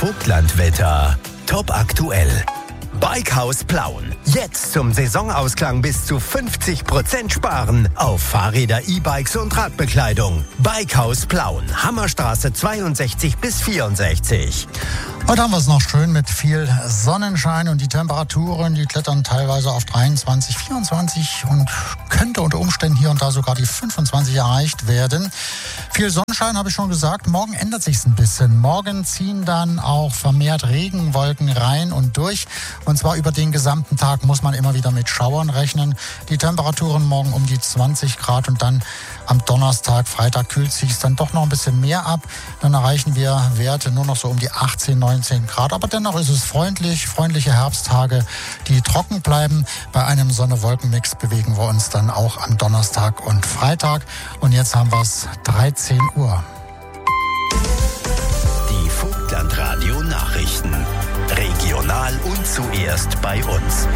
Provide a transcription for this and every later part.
Vogtlandwetter. Top aktuell. Bikehaus Plauen. Jetzt zum Saisonausklang bis zu 50% sparen auf Fahrräder, E-Bikes und Radbekleidung. Bikehaus Plauen. Hammerstraße 62 bis 64. Heute haben wir es noch schön mit viel Sonnenschein und die Temperaturen, die klettern teilweise auf 23, 24 und könnte unter Umständen hier und da sogar die 25 erreicht werden. Viel Sonnenschein habe ich schon gesagt. Morgen ändert sich's ein bisschen. Morgen ziehen dann auch vermehrt Regenwolken rein und durch. Und zwar über den gesamten Tag muss man immer wieder mit Schauern rechnen. Die Temperaturen morgen um die 20 Grad und dann am Donnerstag, Freitag kühlt sich's dann doch noch ein bisschen mehr ab. Dann erreichen wir Werte nur noch so um die 18, 19 Grad. Aber dennoch ist es freundliche Herbsttage, die trocken bleiben. Bei einem Sonne-Wolken-Mix bewegen wir uns dann auch am Donnerstag und Freitag. Und jetzt haben wir es 13 Uhr. Die Vogtlandradio Nachrichten. Regional und zuerst bei uns.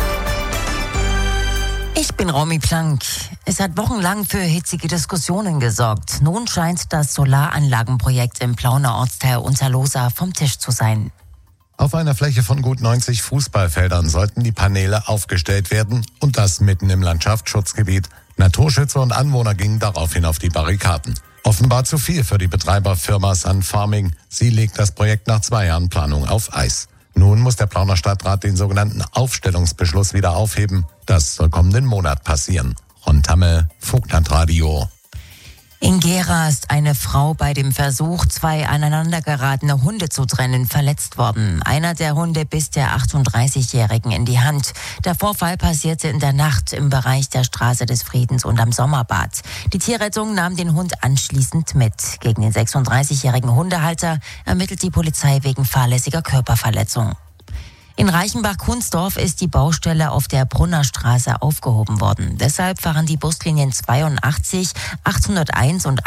Ich bin Romy Plank. Es hat wochenlang für hitzige Diskussionen gesorgt. Nun scheint das Solaranlagenprojekt im Plauner Ortsteil Unterlohsa vom Tisch zu sein. Auf einer Fläche von gut 90 Fußballfeldern sollten die Paneele aufgestellt werden und das mitten im Landschaftsschutzgebiet. Naturschützer und Anwohner gingen daraufhin auf die Barrikaden. Offenbar zu viel für die Betreiberfirma Sun Farming. Sie legt das Projekt nach 2 Jahren Planung auf Eis. Nun muss der Plauner Stadtrat den sogenannten Aufstellungsbeschluss wieder aufheben. Das soll kommenden Monat passieren. Ron Tamme, Vogtlandradio. In Gera ist eine Frau bei dem Versuch, 2 aneinandergeratene Hunde zu trennen, verletzt worden. Einer der Hunde biss der 38-Jährigen in die Hand. Der Vorfall passierte in der Nacht im Bereich der Straße des Friedens und am Sommerbad. Die Tierrettung nahm den Hund anschließend mit. Gegen den 36-jährigen Hundehalter ermittelt die Polizei wegen fahrlässiger Körperverletzung. In Reichenbach-Kunsdorf ist die Baustelle auf der Brunner Straße aufgehoben worden. Deshalb fahren die Buslinien 82, 801 und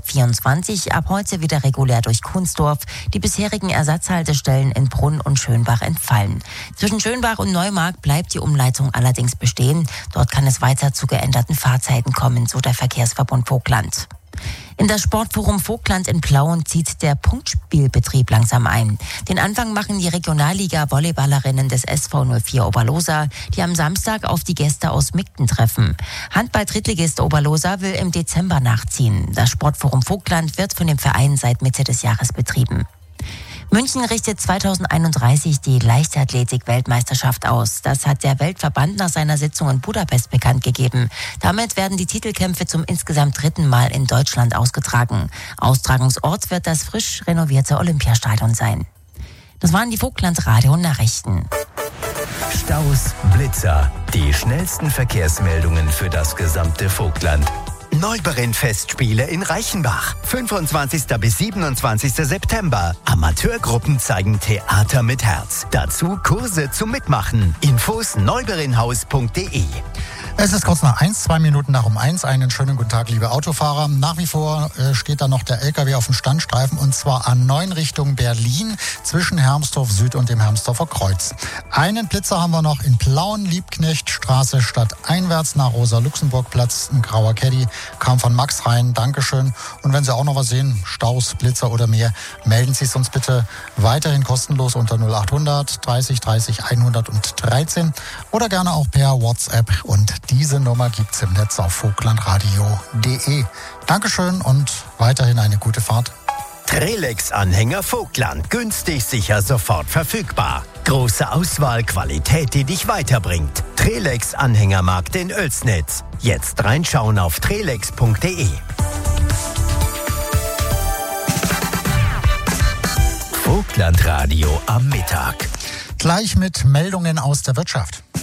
824 ab heute wieder regulär durch Kunsdorf. Die bisherigen Ersatzhaltestellen in Brunn und Schönbach entfallen. Zwischen Schönbach und Neumarkt bleibt die Umleitung allerdings bestehen. Dort kann es weiter zu geänderten Fahrzeiten kommen, so der Verkehrsverbund Vogtland. In das Sportforum Vogtland in Plauen zieht der Punktspielbetrieb langsam ein. Den Anfang machen die Regionalliga-Volleyballerinnen des SV 04 Oberlohsa, die am Samstag auf die Gäste aus Migden treffen. Handball-Drittligist Oberlohsa will im Dezember nachziehen. Das Sportforum Vogtland wird von dem Verein seit Mitte des Jahres betrieben. München richtet 2031 die Leichtathletik-Weltmeisterschaft aus. Das hat der Weltverband nach seiner Sitzung in Budapest bekannt gegeben. Damit werden die Titelkämpfe zum insgesamt 3. Mal in Deutschland ausgetragen. Austragungsort wird das frisch renovierte Olympiastadion sein. Das waren die Vogtland-Radio-Nachrichten. Staus, Blitzer. Die schnellsten Verkehrsmeldungen für das gesamte Vogtland. Neuberen-Festspiele in Reichenbach. 25. bis 27. September. Amateurgruppen zeigen Theater mit Herz. Dazu Kurse zum Mitmachen. Infos neuberinhaus.de. Es ist kurz nach 1, 2 Minuten nach um 1. Einen schönen guten Tag, liebe Autofahrer. Nach wie vor steht da noch der LKW auf dem Standstreifen und zwar A9 Richtung Berlin zwischen Hermsdorf Süd und dem Hermsdorfer Kreuz. Einen Blitzer haben wir noch in Plauen, Liebknechtstraße stadteinwärts nach Rosa-Luxemburg-Platz. Ein grauer Caddy kam von Max rein. Dankeschön. Und wenn Sie auch noch was sehen, Staus, Blitzer oder mehr, melden Sie es uns bitte weiterhin kostenlos unter 0800 30 30 113 oder gerne auch per WhatsApp. Und diese Nummer gibt's im Netz auf vogtlandradio.de. Dankeschön und weiterhin eine gute Fahrt. Trelex-Anhänger Vogtland. Günstig, sicher, sofort verfügbar. Große Auswahl, Qualität, die dich weiterbringt. Trelex-Anhängermarkt in Oelsnitz. Jetzt reinschauen auf trelex.de. Vogtlandradio am Mittag. Gleich mit Meldungen aus der Wirtschaft.